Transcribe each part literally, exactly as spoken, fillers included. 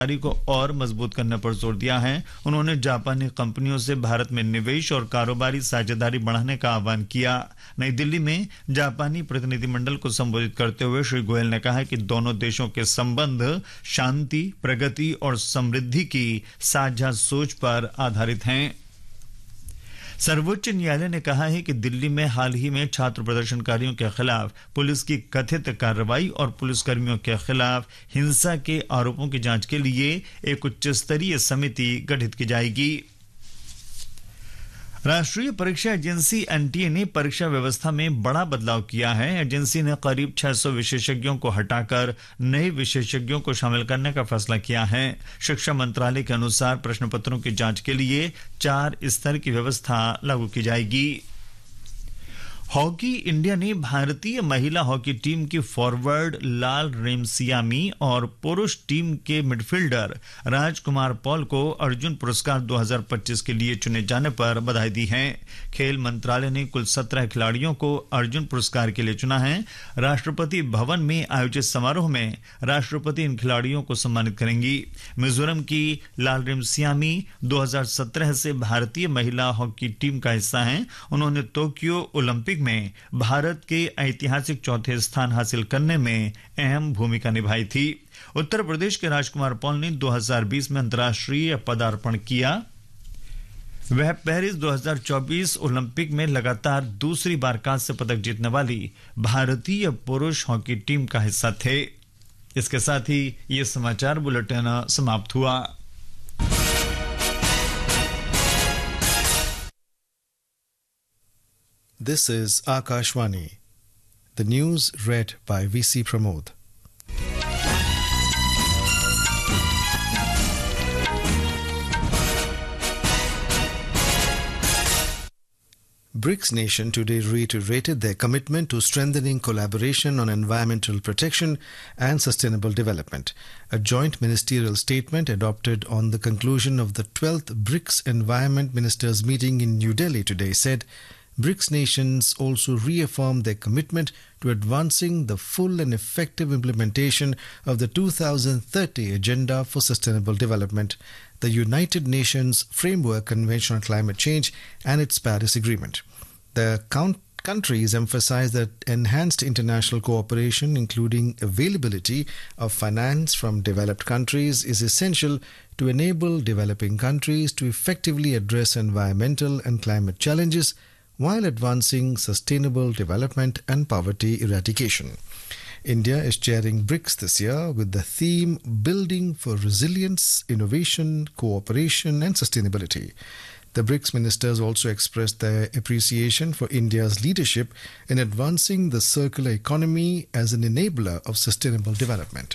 भागीदारी को और मजबूत करने पर जोर दिया है। उन्होंने जापानी कंपनियों से भारत में निवेश और कारोबारी साझेदारी बढ़ाने का आह्वान किया। नई दिल्ली में जापानी प्रतिनिधिमंडल को संबोधित करते हुए श्री गोयल ने कहा कि दोनों देशों के संबंध शांति, प्रगति और समृद्धि की साझा सोच पर आधारित हैं। सर्वोच्च न्यायालय ने कहा है कि दिल्ली में हाल ही में छात्र प्रदर्शनकारियों के खिलाफ पुलिस की कथित कार्रवाई और पुलिसकर्मियों के खिलाफ हिंसा के आरोपों की जांच के लिए एक उच्च स्तरीय समिति गठित की जाएगी। राष्ट्रीय परीक्षा एजेंसी एनटीए ने परीक्षा व्यवस्था में बड़ा बदलाव किया है। एजेंसी ने करीब छह सौ विशेषज्ञों को हटाकर नए विशेषज्ञों को शामिल करने का फैसला किया है। शिक्षा मंत्रालय के अनुसार प्रश्न पत्रों की जांच के लिए चार स्तर की व्यवस्था लागू की जाएगी। हॉकी इंडिया ने भारतीय महिला हॉकी टीम की फॉरवर्ड लाल रेमसियामी और पुरुष टीम के मिडफील्डर राजकुमार पॉल को अर्जुन पुरस्कार दो हज़ार पच्चीस के लिए चुने जाने पर बधाई दी है। खेल मंत्रालय ने कुल सत्रह खिलाड़ियों को अर्जुन पुरस्कार के लिए चुना है। राष्ट्रपति भवन में आयोजित समारोह में राष्ट्रपति इन खिलाड़ियों को सम्मानित करेंगी। मिजोरम की लाल रेमसियामी दो हज़ार सत्रह से भारतीय महिला हॉकी टीम का हिस्सा हैं। उन्होंने टोक्यो ओलंपिक में भारत के ऐतिहासिक चौथे स्थान हासिल करने में अहम भूमिका निभाई थी। उत्तर प्रदेश के राजकुमार पॉल ने दो हज़ार बीस में अंतर्राष्ट्रीय पदार्पण किया। वह पेरिस दो हज़ार चौबीस ओलंपिक में लगातार दूसरी बार कांस्य पदक जीतने वाली भारतीय पुरुष हॉकी टीम का हिस्सा थे। इसके साथ ही ये समाचार बुलेटिन समाप्त हुआ। This is Akashvani. The news read by V C Pramod. BRICS nation today reiterated their commitment to strengthening collaboration on environmental protection and sustainable development. A joint ministerial statement adopted on the conclusion of the twelfth BRICS Environment Ministers meeting in New Delhi today said BRICS nations also reaffirmed their commitment to advancing the full and effective implementation of the two thousand thirty Agenda for Sustainable Development, the United Nations Framework Convention on Climate Change, and its Paris Agreement. The count countries emphasized that enhanced international cooperation, including availability of finance from developed countries, is essential to enable developing countries to effectively address environmental and climate challenges while advancing sustainable development and poverty eradication. India is chairing BRICS this year with the theme Building for Resilience, Innovation, Cooperation and Sustainability. The BRICS ministers also expressed their appreciation for India's leadership in advancing the circular economy as an enabler of sustainable development.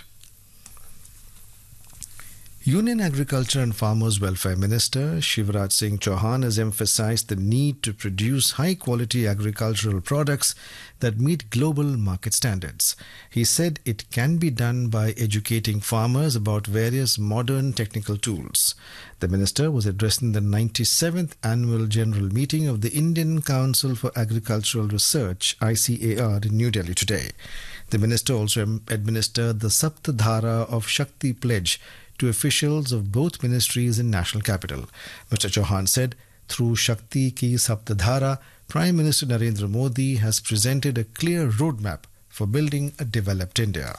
Union Agriculture and Farmers Welfare Minister Shivraj Singh Chauhan has emphasized the need to produce high-quality agricultural products that meet global market standards. He said it can be done by educating farmers about various modern technical tools. The minister was addressing the ninety-seventh Annual General Meeting of the Indian Council for Agricultural Research, I C A R, in New Delhi today. The minister also administered the Saptadhara of Shakti Pledge to officials of both ministries in national capital. Mister Chauhan said, through Shakti Ki Saptadhara, Prime Minister Narendra Modi has presented a clear roadmap for building a developed India.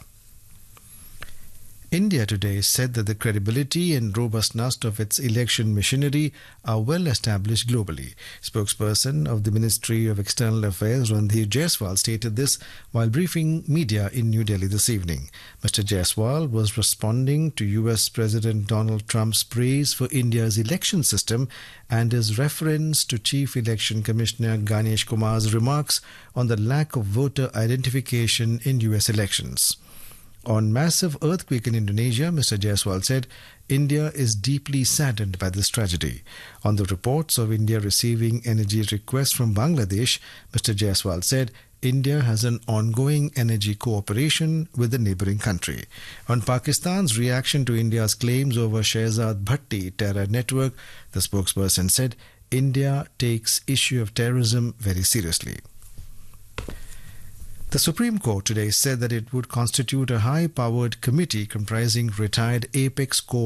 India today said that the credibility and robustness of its election machinery are well established globally. Spokesperson of the Ministry of External Affairs, Randhir Jaiswal, stated this while briefing media in New Delhi this evening. Mister Jaiswal was responding to U S President Donald Trump's praise for India's election system and his reference to Chief Election Commissioner Ganesh Kumar's remarks on the lack of voter identification in U S elections. On massive earthquake in Indonesia, Mister Jaiswal said India is deeply saddened by this tragedy. On the reports of India receiving energy requests from Bangladesh, Mister Jaiswal said India has an ongoing energy cooperation with the neighbouring country. On Pakistan's reaction to India's claims over Shehzad Bhatti terror network, the spokesperson said India takes issue of terrorism very seriously. The Supreme Court today said that it would constitute a high-powered committee comprising retired Apex Court